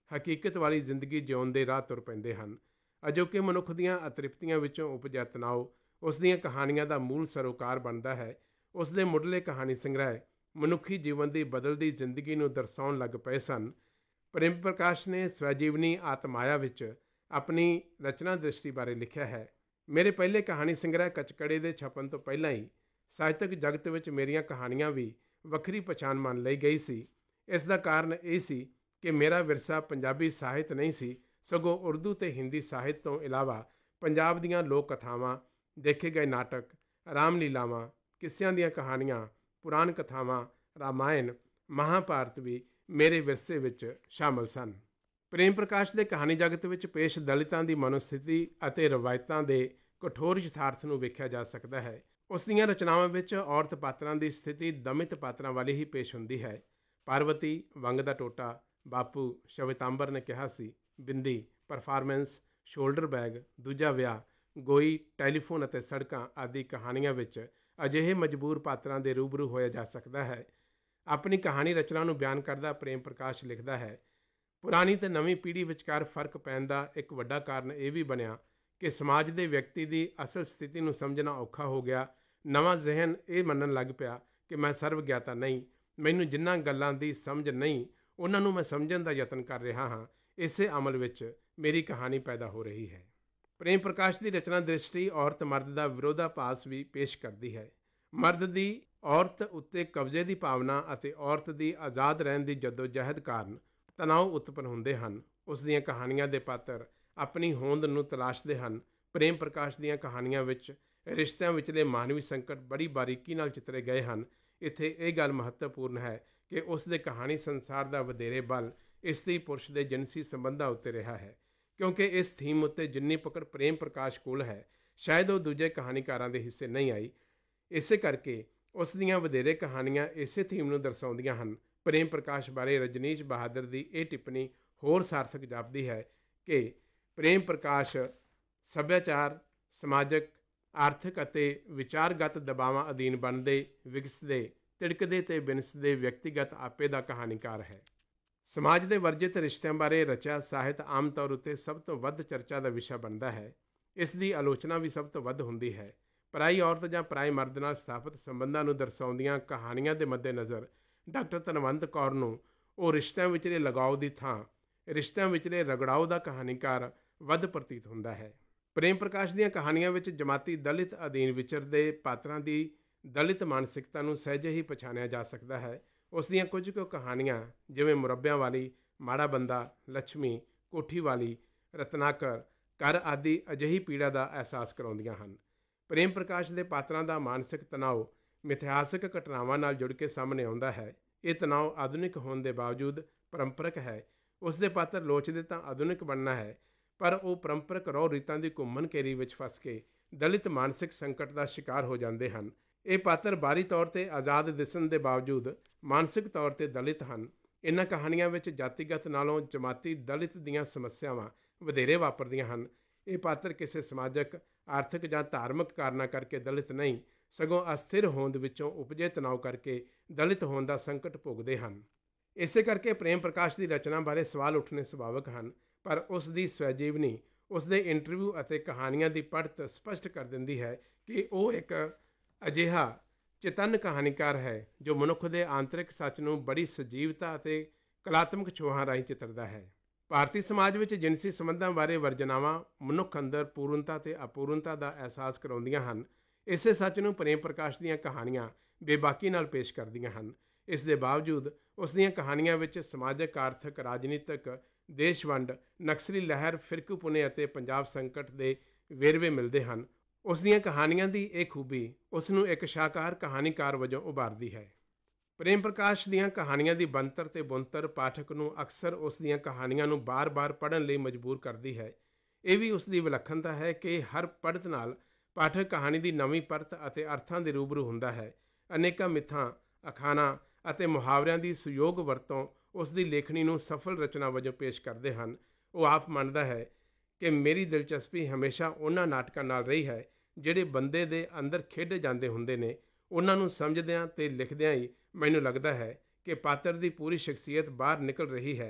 ਹਕੀਕਤ ਵਾਲੀ ਜ਼ਿੰਦਗੀ ਜਿਉਣ ਦੇ ਰਾਹ ਤੁਰ ਪੈਂਦੇ ਹਨ। ਅਜੋਕੇ ਮਨੁੱਖ ਦੀਆਂ ਅਤ੍ਰਿਪਤੀਆਂ ਵਿੱਚੋਂ ਉਪਜਿਆ ਤਣਾਅ ਉਸ ਦੀਆਂ ਕਹਾਣੀਆਂ ਦਾ ਮੂਲ ਸਰੋਕਾਰ ਬਣਦਾ ਹੈ। ਉਸ ਦੇ ਮੁੱਢਲੇ ਕਹਾਣੀ ਸੰਗ੍ਰਹਿ ਮਨੁੱਖੀ ਜੀਵਨ ਦੀ ਬਦਲਦੀ ਜ਼ਿੰਦਗੀ ਨੂੰ ਦਰਸਾਉਣ ਲੱਗ ਪਏ ਸਨ। ਪ੍ਰੇਮ ਪ੍ਰਕਾਸ਼ ਨੇ ਸਵੈਜੀਵਨੀ ਆਤਮਾਇਆ ਵਿੱਚ ਆਪਣੀ ਰਚਨਾ ਦ੍ਰਿਸ਼ਟੀ ਬਾਰੇ ਲਿਖਿਆ ਹੈ, ਮੇਰੇ ਪਹਿਲੇ ਕਹਾਣੀ ਸੰਗ੍ਰਹਿ ਕਚਕੜੇ ਦੇ ਛਪਣ ਤੋਂ ਪਹਿਲਾਂ ਹੀ ਸਾਹਿਤਕ ਜਗਤ ਵਿੱਚ ਮੇਰੀਆਂ ਕਹਾਣੀਆਂ ਵੀ ਵੱਖਰੀ ਪਛਾਣ ਮੰਨ ਲਈ ਗਈ ਸੀ। ਇਸ ਦਾ ਕਾਰਨ ਇਹ ਸੀ ਕਿ ਮੇਰਾ ਵਿਰਸਾ ਪੰਜਾਬੀ ਸਾਹਿਤ ਨਹੀਂ ਸੀ, ਸਗੋਂ ਉਰਦੂ ਤੇ ਹਿੰਦੀ ਸਾਹਿਤ ਤੋਂ ਇਲਾਵਾ ਪੰਜਾਬ ਦੀਆਂ ਲੋਕ ਕਥਾਵਾਂ, ਦੇਖੇ ਗਏ ਨਾਟਕ, ਰਾਮਲੀਲਾਵਾਂ, ਕਿੱਸਿਆਂ ਦੀਆਂ ਕਹਾਣੀਆਂ, ਪੁਰਾਣ ਕਥਾਵਾਂ, ਰਾਮਾਇਣ, ਮਹਾਭਾਰਤ ਵੀ ਮੇਰੇ ਵਿਰਸੇ ਵਿੱਚ ਸ਼ਾਮਲ ਸਨ। ਪ੍ਰੇਮ ਪ੍ਰਕਾਸ਼ ਦੇ ਕਹਾਣੀ ਜਗਤ ਵਿੱਚ ਪੇਸ਼ ਦਲਿਤਾਂ ਦੀ ਮਨੋਸਥਿਤੀ ਅਤੇ ਰਵਾਇਤਾਂ ਦੇ ਕਠੋਰ ਯਥਾਰਥ ਨੂੰ ਵੇਖਿਆ ਜਾ ਸਕਦਾ ਹੈ। ਉਸ ਦੀਆਂ ਰਚਨਾਵਾਂ ਵਿੱਚ ਔਰਤ ਪਾਤਰਾਂ ਦੀ ਸਥਿਤੀ ਦਮਿਤ ਪਾਤਰਾਂ ਵਾਲੀ ਹੀ ਪੇਸ਼ ਹੁੰਦੀ ਹੈ। ਪਾਰਵਤੀ, ਵੰਗ ਦਾ ਟੋਟਾ, ਬਾਪੂ, ਸ਼ਵੇਤਾਂਬਰ ਨੇ ਕਿਹਾ ਸੀ, ਬਿੰਦੀ, ਪਰਫਾਰਮੈਂਸ, ਸ਼ੋਲਡਰ ਬੈਗ, ਦੂਜਾ ਵਿਆਹ, ਗੋਈ, ਟੈਲੀਫੋਨ ਅਤੇ ਸੜਕਾਂ ਆਦਿ ਕਹਾਣੀਆਂ ਵਿੱਚ ਅਜਿਹੇ ਮਜਬੂਰ ਪਾਤਰਾਂ ਦੇ ਰੂਬਰੂ ਹੋਇਆ ਜਾ ਸਕਦਾ ਹੈ। ਆਪਣੀ ਕਹਾਣੀ ਰਚਨਾ ਨੂੰ ਬਿਆਨ ਕਰਦਾ ਪ੍ਰੇਮ ਪ੍ਰਕਾਸ਼ ਲਿਖਦਾ ਹੈ, ਪੁਰਾਣੀ ਤੇ ਨਵੀਂ ਪੀੜ੍ਹੀ ਵਿਚਕਾਰ ਫਰਕ ਪੈਣ ਦਾ ਇੱਕ ਵੱਡਾ ਕਾਰਨ ਇਹ ਵੀ ਬਣਿਆ ਕਿ ਸਮਾਜ ਦੇ ਵਿਅਕਤੀ ਦੀ ਅਸਲ ਸਥਿਤੀ ਨੂੰ ਸਮਝਣਾ ਔਖਾ ਹੋ ਗਿਆ। ਨਵਾਂ ਜ਼ਿਹਨ ਇਹ ਮੰਨਣ ਲੱਗ ਪਿਆ ਕਿ ਮੈਂ ਸਰਵ ਗਿਆਤਾ ਨਹੀਂ, ਮੈਨੂੰ ਜਿਨ੍ਹਾਂ ਗੱਲਾਂ ਦੀ ਸਮਝ ਨਹੀਂ ਉਹਨਾਂ ਨੂੰ ਮੈਂ ਸਮਝਣ ਦਾ ਯਤਨ ਕਰ ਰਿਹਾ ਹਾਂ। ਇਸੇ ਅਮਲ ਵਿੱਚ ਮੇਰੀ ਕਹਾਣੀ ਪੈਦਾ ਹੋ ਰਹੀ ਹੈ। ਪ੍ਰੇਮ ਪ੍ਰਕਾਸ਼ ਦੀ ਰਚਨਾ ਦ੍ਰਿਸ਼ਟੀ ਔਰਤ ਮਰਦ ਦਾ ਵਿਰੋਧਾਭਾਸ ਵੀ ਪੇਸ਼ ਕਰਦੀ ਹੈ। ਮਰਦ ਦੀ ਔਰਤ ਉੱਤੇ ਕਬਜ਼ੇ ਦੀ ਭਾਵਨਾ ਅਤੇ ਔਰਤ ਦੀ ਆਜ਼ਾਦ ਰਹਿਣ ਦੀ ਜਦੋਜਹਿਦ ਕਾਰਨ ਤਣਾਅ ਉਤਪੰਨ ਹੁੰਦੇ ਹਨ। ਉਸ ਦੀਆਂ ਕਹਾਣੀਆਂ ਦੇ ਪਾਤਰ ਆਪਣੀ ਹੋਂਦ ਨੂੰ ਤਲਾਸ਼ਦੇ ਹਨ। ਪ੍ਰੇਮ ਪ੍ਰਕਾਸ਼ ਦੀਆਂ ਕਹਾਣੀਆਂ ਵਿੱਚ ਰਿਸ਼ਤਿਆਂ ਵਿਚਲੇ ਮਾਨਵੀ ਸੰਕਟ ਬੜੀ ਬਾਰੀਕੀ ਨਾਲ ਚਿੱਤਰੇ ਗਏ ਹਨ। ਇੱਥੇ ਇਹ ਗੱਲ ਮਹੱਤਵਪੂਰਨ ਹੈ ਕਿ ਉਸ ਦੇ ਕਹਾਣੀ ਸੰਸਾਰ ਦਾ ਵਧੇਰੇ ਬਲ ਇਸਤਰੀ ਪੁਰਸ਼ ਦੇ ਜਿਨਸੀ ਸੰਬੰਧਾਂ ਉੱਤੇ ਰਿਹਾ ਹੈ, ਕਿਉਂਕਿ ਇਸ ਥੀਮ ਉੱਤੇ ਜਿੰਨੀ ਪਕੜ ਪ੍ਰੇਮ ਪ੍ਰਕਾਸ਼ ਕੋਲ ਹੈ ਸ਼ਾਇਦ ਉਹ ਦੂਜੇ ਕਹਾਣੀਕਾਰਾਂ ਦੇ ਹਿੱਸੇ ਨਹੀਂ ਆਈ। ਇਸੇ ਕਰਕੇ ਉਸ ਦੀਆਂ ਵਧੇਰੇ ਕਹਾਣੀਆਂ ਇਸੇ ਥੀਮ ਨੂੰ ਦਰਸਾਉਂਦੀਆਂ ਹਨ। ਪ੍ਰੇਮ ਪ੍ਰਕਾਸ਼ ਬਾਰੇ ਰਜਨੀਸ਼ ਬਹਾਦਰ ਦੀ ਇਹ ਟਿੱਪਣੀ ਹੋਰ ਸਾਰਥਕ ਜਾਪਦੀ ਹੈ ਕਿ ਪ੍ਰੇਮ ਪ੍ਰਕਾਸ਼ ਸੱਭਿਆਚਾਰ, ਸਮਾਜਕ, ਆਰਥਿਕ ਅਤੇ ਵਿਚਾਰਗਤ ਦਬਾਵਾਂ ਅਧੀਨ ਬਣਦੇ, ਵਿਗਸਦੇ, ਤਿੜਕਦੇ ਤੇ ਬਿਨਸਦੇ ਵਿਅਕਤੀਗਤ ਆਪੇ ਦਾ ਕਹਾਣੀਕਾਰ ਹੈ। ਸਮਾਜ ਦੇ ਵਰਜਿਤ ਰਿਸ਼ਤਿਆਂ ਬਾਰੇ ਰਚਿਆ ਸਾਹਿਤ ਆਮ ਤੌਰ ਉੱਤੇ ਸਭ ਤੋਂ ਵੱਧ ਚਰਚਾ ਦਾ ਵਿਸ਼ਾ ਬਣਦਾ ਹੈ। ਇਸ ਦੀ ਆਲੋਚਨਾ ਵੀ ਸਭ ਤੋਂ ਵੱਧ ਹੁੰਦੀ ਹੈ। ਪਰਾਈ ਔਰਤ ਜਾਂ ਪਰਾਏ ਮਰਦ ਨਾਲ ਸਥਾਪਿਤ ਸੰਬੰਧਾਂ ਨੂੰ ਦਰਸਾਉਂਦੀਆਂ ਕਹਾਣੀਆਂ ਦੇ ਮੱਦੇਨਜ਼ਰ ਡਾਕਟਰ ਧਨਵੰਤ ਕੌਰ ਨੂੰ ਉਹ ਰਿਸ਼ਤਿਆਂ ਵਿਚਲੇ ਲਗਾਓ ਦੀ ਥਾਂ ਰਿਸ਼ਤਿਆਂ ਵਿਚਲੇ ਰਗੜਾਓ ਦਾ ਕਹਾਣੀਕਾਰ ਵੱਧ ਪ੍ਰਤੀਤ ਹੁੰਦਾ ਹੈ। ਪ੍ਰੇਮ ਪ੍ਰਕਾਸ਼ ਦੀਆਂ ਕਹਾਣੀਆਂ ਵਿੱਚ ਜਮਾਤੀ ਦਲਿਤ ਅਧੀਨ ਵਿਚਰਦੇ ਪਾਤਰਾਂ ਦੀ ਦਲਿਤ ਮਾਨਸਿਕਤਾ ਨੂੰ ਸਹਿਜੇ ਹੀ ਪਛਾਣਿਆ ਜਾ ਸਕਦਾ ਹੈ। ਉਸ ਦੀਆਂ ਕੁਝ ਕੁ ਕਹਾਣੀਆਂ ਜਿਵੇਂ ਮੁਰੱਬਿਆਂ ਵਾਲੀ, ਮਾੜਾ ਬੰਦਾ, ਲక్ష్ਮੀ, ਕੋਠੀ ਵਾਲੀ, ਰਤਨਾਕਰ, ਘਰ ਆਦਿ ਅਜਿਹੀ ਪੀੜਾ ਦਾ ਅਹਿਸਾਸ ਕਰਾਉਂਦੀਆਂ ਹਨ। ਪ੍ਰੇਮ ਪ੍ਰਕਾਸ਼ ਦੇ ਪਾਤਰਾਂ ਦਾ ਮਾਨਸਿਕ ਤਣਾਅ ਮਿਥਿਹਾਸਕ ਘਟਨਾਵਾਂ ਨਾਲ ਜੁੜ ਕੇ ਸਾਹਮਣੇ ਆਉਂਦਾ ਹੈ। ਇਹ ਤਣਾਅ ਆਧੁਨਿਕ ਹੋਣ ਦੇ ਬਾਵਜੂਦ ਪਰੰਪਰਕ ਹੈ। ਉਸ ਦੇ ਪਾਤਰ ਲੋਚਦੇ ਤਾਂ ਆਧੁਨਿਕ ਬਣਨਾ ਹੈ, ਪਰ ਉਹ ਪਰੰਪਰਕ ਰਹੁ ਰੀਤਾਂ ਦੀ ਘੁੰਮਣ ਘੇਰੀ ਵਿੱਚ ਫਸ ਕੇ ਦਲਿਤ ਮਾਨਸਿਕ ਸੰਕਟ ਦਾ ਸ਼ਿਕਾਰ ਹੋ ਜਾਂਦੇ ਹਨ। ਇਹ ਪਾਤਰ ਬਾਹਰੀ ਤੌਰ 'ਤੇ ਆਜ਼ਾਦ ਦਿਸਣ ਦੇ ਬਾਵਜੂਦ ਮਾਨਸਿਕ ਤੌਰ 'ਤੇ ਦਲਿਤ ਹਨ। ਇਹਨਾਂ ਕਹਾਣੀਆਂ ਵਿੱਚ ਜਾਤੀਗਤ ਨਾਲੋਂ ਜਮਾਤੀ ਦਲਿਤ ਦੀਆਂ ਸਮੱਸਿਆਵਾਂ ਵਧੇਰੇ ਵਾਪਰਦੀਆਂ ਹਨ। ਇਹ ਪਾਤਰ ਕਿਸੇ ਸਮਾਜਕ, ਆਰਥਿਕ ਜਾਂ ਧਾਰਮਿਕ ਕਾਰਨਾਂ ਕਰਕੇ ਦਲਿਤ ਨਹੀਂ, ਸਗੋਂ ਅਸਥਿਰ ਹੋਂਦ ਵਿੱਚੋਂ ਉਪਜੇ ਤਣਾਅ ਕਰਕੇ ਦਲਿਤ ਹੋਣ ਦਾ ਸੰਕਟ ਭੋਗਦੇ ਹਨ। ਇਸੇ ਕਰਕੇ ਪ੍ਰੇਮ ਪ੍ਰਕਾਸ਼ ਦੀ ਰਚਨਾ ਬਾਰੇ ਸਵਾਲ ਉੱਠਣੇ ਸੁਭਾਵਿਕ ਹਨ, ਪਰ ਉਸ ਦੀ ਸਵੈਜੀਵਨੀ, ਉਸ ਦੇ ਇੰਟਰਵਿਊ ਅਤੇ ਕਹਾਣੀਆਂ ਦੀ ਪੜ੍ਹਤ ਸਪਸ਼ਟ ਕਰ ਦਿੰਦੀ ਹੈ ਕਿ ਉਹ ਇੱਕ ਅਜਿਹਾ ਚੇਤੰਨ ਕਹਾਣੀਕਾਰ ਹੈ ਜੋ ਮਨੁੱਖ ਦੇ ਆਂਤਰਿਕ ਸੱਚ ਨੂੰ ਬੜੀ ਸਜੀਵਤਾ ਅਤੇ ਕਲਾਤਮਕ ਛੋਹਾਂ ਰਾਹੀਂ ਚਿੱਤਰਦਾ ਹੈ। ਭਾਰਤੀ ਸਮਾਜ ਵਿੱਚ ਜਿਨਸੀ ਸੰਬੰਧਾਂ ਬਾਰੇ ਵਰਜਨਾਵਾਂ ਮਨੁੱਖ ਅੰਦਰ ਪੂਰਨਤਾ ਤੇ ਅਪੂਰਨਤਾ ਦਾ ਅਹਿਸਾਸ ਕਰਾਉਂਦੀਆਂ ਹਨ। ਇਸੇ ਸੱਚ ਨੂੰ ਪ੍ਰੇਮ ਪ੍ਰਕਾਸ਼ ਦੀਆਂ ਕਹਾਣੀਆਂ ਬੇਬਾਕੀ ਨਾਲ ਪੇਸ਼ ਕਰਦੀਆਂ ਹਨ। ਇਸ ਦੇ ਬਾਵਜੂਦ ਉਸ ਦੀਆਂ ਕਹਾਣੀਆਂ ਵਿੱਚ ਸਮਾਜਕ, ਆਰਥਿਕ, ਰਾਜਨੀਤਿਕ, ਦੇਸ਼ ਵੰਡ, ਨਕਸਲੀ ਲਹਿਰ, ਫਿਰਕੂਪੁਣੇ ਅਤੇ ਪੰਜਾਬ ਸੰਕਟ ਦੇ ਵੇਰਵੇ ਮਿਲਦੇ ਹਨ। ਉਸ ਦੀਆਂ ਕਹਾਣੀਆਂ ਦੀ ਇਹ ਖੂਬੀ ਉਸ ਨੂੰ ਇੱਕ ਸ਼ਾਹਕਾਰ ਕਹਾਣੀਕਾਰ ਵਜੋਂ ਉਭਾਰਦੀ ਹੈ। ਪ੍ਰੇਮ ਪ੍ਰਕਾਸ਼ ਦੀਆਂ ਕਹਾਣੀਆਂ ਦੀ ਬਣਤਰ ਤੇ ਬੁਣਤਰ ਪਾਠਕ ਨੂੰ ਅਕਸਰ ਉਸ ਦੀਆਂ ਕਹਾਣੀਆਂ ਨੂੰ ਬਾਰ-ਬਾਰ ਪੜ੍ਹਨ ਲਈ ਮਜਬੂਰ ਕਰਦੀ ਹੈ। ਇਹ ਵੀ ਉਸ ਦੀ ਵਿਲੱਖਣਤਾ ਹੈ ਕਿ ਹਰ ਪੜ੍ਹਤ ਨਾਲ ਪਾਠਕ ਕਹਾਣੀ ਦੀ ਨਵੀਂ ਪਰਤ ਅਤੇ ਅਰਥਾਂ ਦੇ ਰੂਬਰੂ ਹੁੰਦਾ ਹੈ। ਅਨੇਕਾਂ ਮਿੱਥਾਂ, ਅਖਾਣਾਂ ਅਤੇ ਮੁਹਾਵਰਿਆਂ ਦੀ ਸੁਯੋਗ ਵਰਤੋਂ ਉਸ ਦੀ ਲੇਖਣੀ ਨੂੰ ਸਫਲ ਰਚਨਾ ਵਜੋਂ ਪੇਸ਼ ਕਰਦੇ ਹਨ। ਉਹ ਆਪ ਮੰਨਦਾ ਹੈ ਕਿ ਮੇਰੀ ਦਿਲਚਸਪੀ ਹਮੇਸ਼ਾ ਉਹਨਾਂ ਨਾਟਕਾਂ ਨਾਲ ਰਹੀ ਹੈ ਜਿਹੜੇ ਬੰਦੇ ਦੇ ਅੰਦਰ ਖੇਡੇ ਜਾਂਦੇ ਹੁੰਦੇ ਨੇ। ਉਹਨਾਂ ਨੂੰ ਸਮਝਦਿਆਂ ਤੇ ਲਿਖਦਿਆਂ ਹੀ ਮੈਨੂੰ ਲੱਗਦਾ ਹੈ ਕਿ ਪਾਤਰ ਦੀ ਪੂਰੀ ਸ਼ਖਸੀਅਤ ਬਾਹਰ ਨਿਕਲ ਰਹੀ ਹੈ।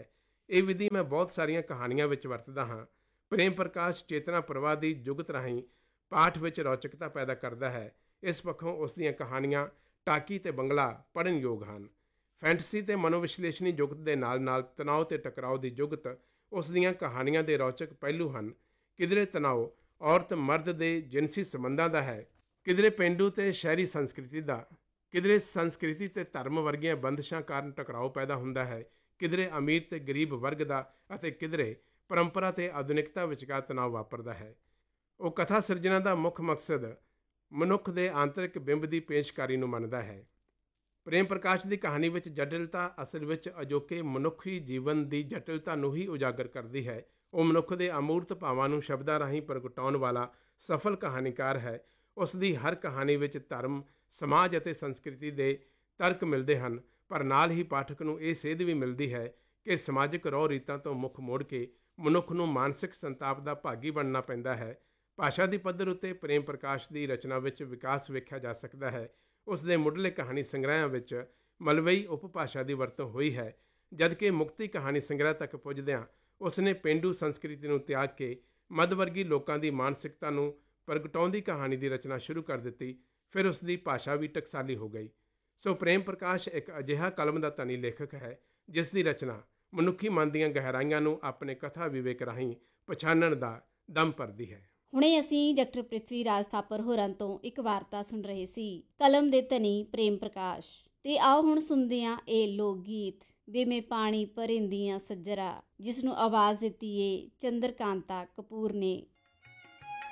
ਇਹ ਵਿਧੀ ਮੈਂ ਬਹੁਤ ਸਾਰੀਆਂ ਕਹਾਣੀਆਂ ਵਿੱਚ ਵਰਤਦਾ ਹਾਂ। ਪ੍ਰੇਮ ਪ੍ਰਕਾਸ਼ ਚੇਤਨਾ ਪ੍ਰਵਾਹ ਦੀ ਜੁਗਤ ਰਾਹੀਂ ਪਾਠ ਵਿੱਚ ਰੌਚਕਤਾ ਪੈਦਾ ਕਰਦਾ ਹੈ। ਇਸ ਪੱਖੋਂ ਉਸ ਦੀਆਂ ਕਹਾਣੀਆਂ ਟਾਕੀ ਤੇ ਬੰਗਲਾ ਪੜ੍ਹਨ ਯੋਗ ਹਨ। ਫੈਂਟਸੀ ਤੇ ਮਨੋਵਿਸ਼ਲੇਸ਼ਣੀ ਜੁਗਤ ਦੇ ਨਾਲ ਨਾਲ ਤਣਾਅ ਤੇ ਟਕਰਾਓ ਦੀ ਜੁਗਤ ਉਸ ਦੀਆਂ ਕਹਾਣੀਆਂ ਦੇ ਰੌਚਕ ਪਹਿਲੂ ਹਨ। ਕਿਧਰੇ ਤਣਾਅ ਔਰਤ ਮਰਦ ਦੇ ਜਿਨਸੀ ਸੰਬੰਧਾਂ ਦਾ ਹੈ, ਕਿਧਰੇ ਪੇਂਡੂ ਤੇ ਸ਼ਹਿਰੀ ਸੰਸਕ੍ਰਿਤੀ ਦਾ, ਕਿਧਰੇ ਸੰਸਕ੍ਰਿਤੀ ਤੇ ਧਰਮ ਵਰਗੀਆਂ ਬੰਦਸ਼ਾਂ ਕਾਰਨ ਟਕਰਾਓ ਪੈਦਾ ਹੁੰਦਾ ਹੈ, ਕਿਧਰੇ ਅਮੀਰ ਤੇ ਗਰੀਬ ਵਰਗ ਦਾ, ਅਤੇ ਕਿਧਰੇ ਪਰੰਪਰਾ ਤੇ ਆਧੁਨਿਕਤਾ ਵਿਚਕਾਰ ਤਣਾਅ ਵਾਪਰਦਾ ਹੈ। ਉਹ ਕਥਾ ਸਿਰਜਣਾ ਦਾ ਮੁੱਖ ਮਕਸਦ ਮਨੁੱਖ ਦੇ ਆਂਤਰਿਕ ਬਿੰਬ ਦੀ ਪੇਸ਼ਕਾਰੀ ਨੂੰ ਮੰਨਦਾ ਹੈ। ਪ੍ਰੇਮ ਪ੍ਰਕਾਸ਼ ਦੀ ਕਹਾਣੀ ਵਿੱਚ ਜਟਿਲਤਾ ਅਸਲ ਵਿੱਚ ਅਜੋਕੇ ਮਨੁੱਖੀ ਜੀਵਨ ਦੀ ਜਟਿਲਤਾ ਨੂੰ ਹੀ ਉਜਾਗਰ ਕਰਦੀ ਹੈ। ਉਹ ਮਨੁੱਖ ਦੇ ਅਮੂਰਤ ਭਾਵਾਂ ਨੂੰ ਸ਼ਬਦਾਂ ਰਾਹੀਂ ਪ੍ਰਗਟਾਉਣ ਵਾਲਾ ਸਫਲ ਕਹਾਣੀਕਾਰ ਹੈ। ਉਸ ਦੀ ਹਰ ਕਹਾਣੀ ਵਿੱਚ ਧਰਮ, ਸਮਾਜ ਅਤੇ ਸੰਸਕ੍ਰਿਤੀ ਦੇ ਤਰਕ ਮਿਲਦੇ ਹਨ, ਪਰ ਨਾਲ ਹੀ ਪਾਠਕ ਨੂੰ ਇਹ ਸੇਧ ਵੀ ਮਿਲਦੀ ਹੈ ਕਿ ਸਮਾਜਿਕ ਰਹੁ ਰੀਤਾਂ ਤੋਂ ਮੁੱਖ ਮੋੜ ਕੇ ਮਨੁੱਖ ਨੂੰ ਮਾਨਸਿਕ ਸੰਤਾਪ ਦਾ ਭਾਗੀ ਬਣਨਾ ਪੈਂਦਾ ਹੈ। ਭਾਸ਼ਾ ਦੀ ਪੱਧਰ ਉੱਤੇ ਪ੍ਰੇਮ ਪ੍ਰਕਾਸ਼ ਦੀ ਰਚਨਾ ਵਿੱਚ ਵਿਕਾਸ ਵੇਖਿਆ ਜਾ ਸਕਦਾ ਹੈ। ਉਸ ਦੇ ਮੁੱਢਲੇ ਕਹਾਣੀ ਸੰਗ੍ਰਹਿਆਂ ਵਿੱਚ ਮਲਵਈ ਉਪਭਾਸ਼ਾ ਦੀ ਵਰਤੋਂ ਹੋਈ ਹੈ, ਜਦਕਿ ਮੁਕਤੀ ਕਹਾਣੀ ਸੰਗ੍ਰਹਿ ਤੱਕ ਪੁੱਜਦਿਆਂ ਉਸ ਨੇ ਪੇਂਡੂ ਸੰਸਕ੍ਰਿਤੀ ਨੂੰ ਤਿਆਗ ਕੇ ਮੱਧਵਰਗੀ ਲੋਕਾਂ ਦੀ ਮਾਨਸਿਕਤਾ ਨੂੰ ਪ੍ਰਗਟਾਉਂਦੀ ਕਹਾਣੀ ਦੀ ਰਚਨਾ ਸ਼ੁਰੂ ਕਰ ਦਿੱਤੀ। ਫਿਰ ਉਸ ਦੀ ਭਾਸ਼ਾ ਵੀ ਟਕਸਾਲੀ ਹੋ ਗਈ। ਸੋ ਪ੍ਰੇਮ ਪ੍ਰਕਾਸ਼ ਇੱਕ ਅਜਿਹਾ ਕਲਮ ਦਾ ਧਨੀ ਲੇਖਕ ਹੈ ਜਿਸ ਦੀ ਰਚਨਾ ਮਨੁੱਖੀ ਮਨ ਦੀਆਂ ਗਹਿਰਾਈਆਂ ਨੂੰ ਆਪਣੇ ਕਥਾ ਵਿਵੇਕ ਰਾਹੀਂ ਪਛਾਣਨ ਦਾ ਦਮ ਭਰਦੀ ਹੈ। ਹੁਣੇ ਅਸੀਂ ਡਾਕਟਰ ਪ੍ਰਿਥਵੀ ਰਾਜ ਥਾਪਰ ਹੋਰਾਂ ਤੋਂ ਇੱਕ ਵਾਰਤਾ ਸੁਣ ਰਹੇ ਸੀ, ਕਲਮ ਦੇ ਧਨੀ ਪ੍ਰੇਮ ਪ੍ਰਕਾਸ਼। ਤੇ ਆਓ ਹੁਣ ਸੁਣਦੇ ਹਾਂ ਇਹ ਲੋਕ ਗੀਤ ਵੇ ਮੈਂ ਪਾਣੀ ਭਰਿੰਦੀਆਂ ਸੱਜਰਾ, ਜਿਸ ਨੂੰ ਆਵਾਜ਼ ਦਿੱਤੀ ਏ ਚੰਦਰਕਾਂਤਾ ਕਪੂਰ ਨੇ।